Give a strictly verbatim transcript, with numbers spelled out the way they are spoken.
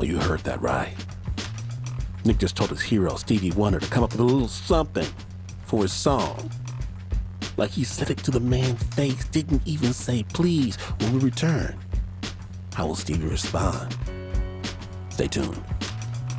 Well, you heard that right. Nick just told his hero, Stevie Wonder, to come up with a little something for his song. Like he said it to the man's face, didn't even say please when we return. How will Stevie respond? Stay tuned.